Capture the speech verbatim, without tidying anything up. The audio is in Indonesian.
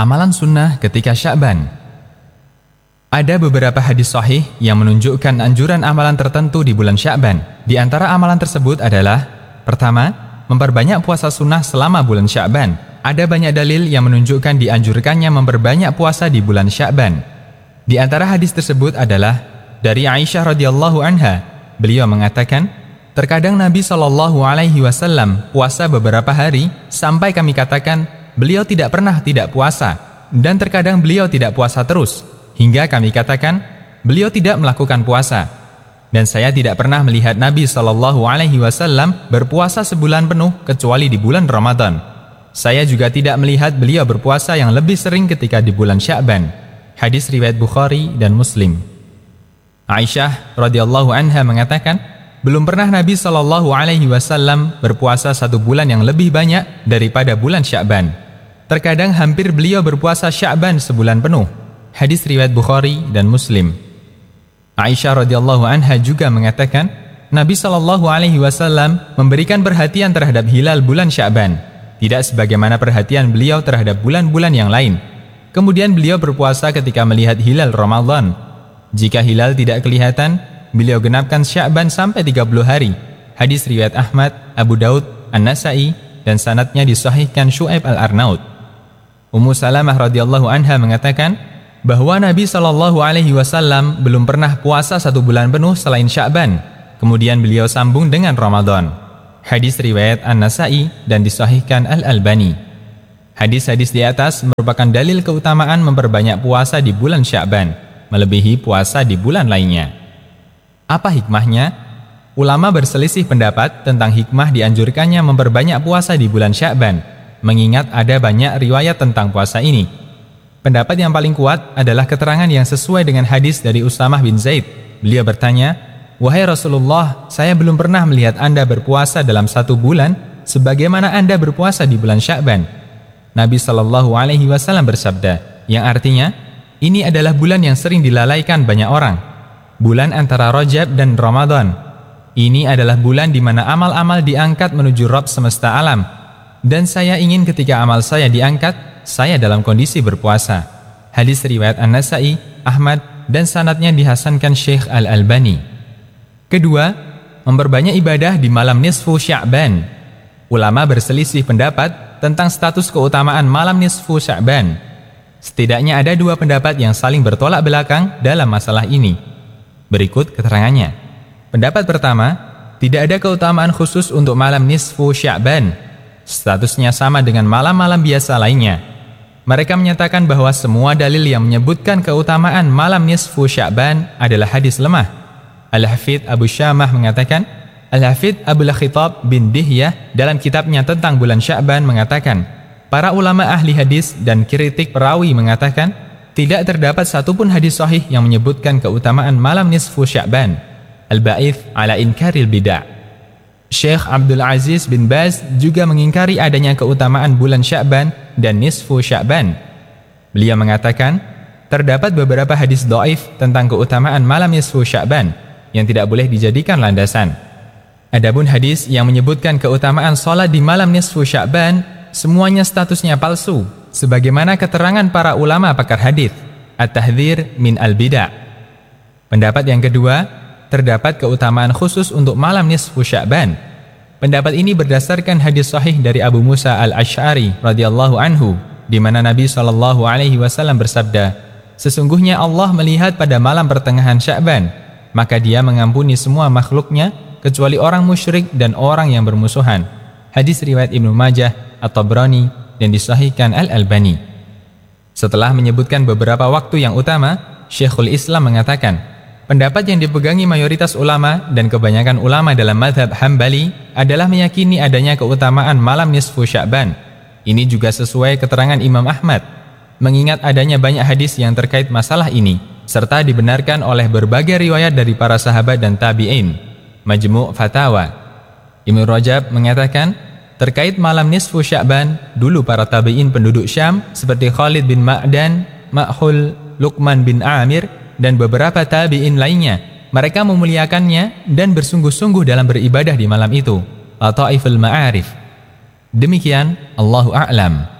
Amalan sunnah ketika Sya'ban. Ada beberapa hadis sahih yang menunjukkan anjuran amalan tertentu di bulan Sya'ban. Di antara amalan tersebut adalah: pertama, memperbanyak puasa sunnah selama bulan Sya'ban. Ada banyak dalil yang menunjukkan dianjurkannya memperbanyak puasa di bulan Sya'ban. Di antara hadis tersebut adalah dari Aisyah radhiyallahu anha. Beliau mengatakan, terkadang Nabi shallallahu alaihi wasallam puasa beberapa hari sampai kami katakan beliau tidak pernah tidak puasa, dan terkadang beliau tidak puasa terus, hingga kami katakan beliau tidak melakukan puasa. Dan saya tidak pernah melihat Nabi shallallahu alaihi wasallam berpuasa sebulan penuh kecuali di bulan Ramadan. Saya juga tidak melihat beliau berpuasa yang lebih sering ketika di bulan Sya'ban. Hadis riwayat Bukhari dan Muslim. Aisyah radhiyallahu anha mengatakan, belum pernah Nabi shallallahu alaihi wasallam berpuasa satu bulan yang lebih banyak daripada bulan Sya'ban. Terkadang hampir beliau berpuasa Sya'ban sebulan penuh. Hadis riwayat Bukhari dan Muslim. Aisyah radhiyallahu anha juga mengatakan, Nabi shallallahu alaihi wasallam memberikan perhatian terhadap hilal bulan Sya'ban, tidak sebagaimana perhatian beliau terhadap bulan-bulan yang lain. Kemudian beliau berpuasa ketika melihat hilal Ramadan. Jika hilal tidak kelihatan, beliau genapkan Sya'ban sampai tiga puluh hari. Hadis riwayat Ahmad, Abu Daud, An-Nasa'i, dan sanadnya disahihkan Syu'aib Al-Arnaud. Ummu Salamah radhiyallahu anha mengatakan bahwa Nabi shallallahu alaihi wasallam belum pernah puasa satu bulan penuh selain Sya'ban. Kemudian beliau sambung dengan Ramadan. Hadis riwayat An-Nasa'i dan disahihkan Al-Albani. Hadis-hadis di atas merupakan dalil keutamaan memperbanyak puasa di bulan Sya'ban, melebihi puasa di bulan lainnya. Apa hikmahnya? Ulama berselisih pendapat tentang hikmah dianjurkannya memperbanyak puasa di bulan Sya'ban, mengingat ada banyak riwayat tentang puasa ini. Pendapat yang paling kuat adalah keterangan yang sesuai dengan hadis dari Usamah bin Zaid. Beliau bertanya, "Wahai Rasulullah, saya belum pernah melihat Anda berpuasa dalam satu bulan sebagaimana Anda berpuasa di bulan Sya'ban." Nabi shallallahu alaihi wasallam bersabda, yang artinya, ini adalah bulan yang sering dilalaikan banyak orang. Bulan antara Rajab dan Ramadan. Ini adalah bulan di mana amal-amal diangkat menuju Rabb semesta alam. Dan saya ingin ketika amal saya diangkat, saya dalam kondisi berpuasa. Hadis riwayat An-Nasa'i, Ahmad, dan sanadnya dihasankan Syekh Al-Albani. Kedua, memperbanyak ibadah di malam nisfu Sya'ban. Ulama berselisih pendapat tentang status keutamaan malam nisfu Sya'ban. Setidaknya ada dua pendapat yang saling bertolak belakang dalam masalah ini. Berikut keterangannya. Pendapat pertama, tidak ada keutamaan khusus untuk malam nisfu Sya'ban. Statusnya sama dengan malam-malam biasa lainnya. Mereka menyatakan bahwa semua dalil yang menyebutkan keutamaan malam nisfu Sya'ban adalah hadis lemah. Al-Hafidh Abu Syamah mengatakan, Al-Hafidh Abul Khitab bin Dihyah dalam kitabnya tentang bulan Sya'ban mengatakan, para ulama ahli hadis dan kritik perawi mengatakan, tidak terdapat satupun hadis sahih yang menyebutkan keutamaan malam nisfu Sya'ban. Al-Ba'ith ala inkaril bid'ah. Syekh Abdul Aziz bin Baz juga mengingkari adanya keutamaan bulan Sya'ban dan nisfu Sya'ban. Beliau mengatakan, terdapat beberapa hadis dhaif tentang keutamaan malam nisfu Sya'ban yang tidak boleh dijadikan landasan. Adapun hadis yang menyebutkan keutamaan salat di malam nisfu Sya'ban, semuanya statusnya palsu, sebagaimana keterangan para ulama pakar hadis, At-Tahdhir min al-Bid'ah. Pendapat yang kedua, terdapat keutamaan khusus untuk malam nisfu Sya'ban. Pendapat ini berdasarkan hadis sahih dari Abu Musa al-Asy'ari radhiyallahu anhu, di mana Nabi shallallahu alaihi wasallam bersabda, sesungguhnya Allah melihat pada malam pertengahan Sya'ban, maka Dia mengampuni semua makhluknya kecuali orang musyrik dan orang yang bermusuhan. Hadis riwayat Ibnu Majah, At-Tabrani, dan disahihkan Al-Albani. Setelah menyebutkan beberapa waktu yang utama, Syekhul Islam mengatakan, pendapat yang dipegangi mayoritas ulama dan kebanyakan ulama dalam mazhab Hambali adalah meyakini adanya keutamaan malam nisfu Sya'ban. Ini juga sesuai keterangan Imam Ahmad, mengingat adanya banyak hadis yang terkait masalah ini, serta dibenarkan oleh berbagai riwayat dari para sahabat dan tabi'in. Majmu' Fatawa. Ibnu Rajab mengatakan, terkait malam nisfu Sya'ban, dulu para tabi'in penduduk Syam seperti Khalid bin Ma'dan, Ma'hul, Luqman bin Amir, dan beberapa tabi'in lainnya, mereka memuliakannya dan bersungguh-sungguh dalam beribadah di malam itu. Lataiful Ma'arif. Demikian, Allahu a'lam.